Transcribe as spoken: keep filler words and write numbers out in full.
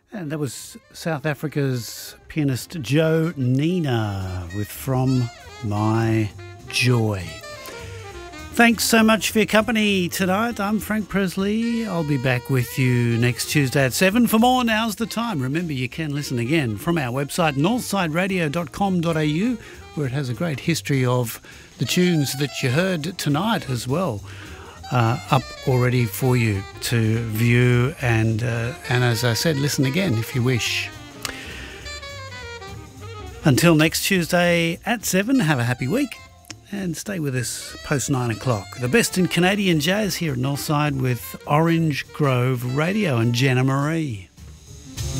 And that was South Africa's pianist Joe Nina with From My Joy. Thanks so much for your company tonight. I'm Frank Presley. I'll be back with you next Tuesday at seven. For more, now's the time. Remember, you can listen again from our website, northside radio dot com dot a u, where it has a great history of the tunes that you heard tonight as well. Uh, up already for you to view and, uh, and as I said, listen again if you wish. Until next Tuesday at seven, have a happy week and stay with us post nine o'clock. The best in Canadian jazz here at Northside with Orange Grove Radio and Jenna Marie.